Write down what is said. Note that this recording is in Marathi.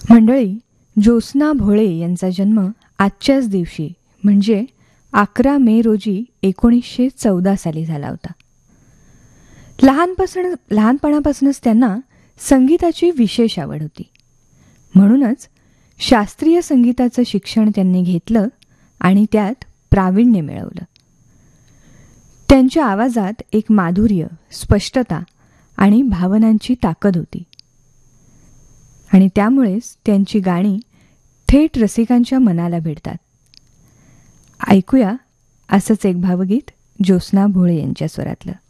मंडळी, ज्योत्स्ना भोळे यांचा जन्म आजच्याच दिवशी म्हणजे 11 मे रोजी 1914 साली झाला होता. लहानपणापासूनच त्यांना संगीताची विशेष आवड होती. म्हणूनच शास्त्रीय संगीताचं शिक्षण त्यांनी घेतलं आणि त्यात प्रावीण्य मिळवलं. त्यांच्या आवाजात एक माधुर्य, स्पष्टता आणि भावनांची ताकद होती आणि त्यामुळेच त्यांची गाणी थेट रसिकांच्या मनाला भिडतात. ऐकूया असंच एक भावगीत ज्योत्स्ना भोळे यांच्या स्वरातलं.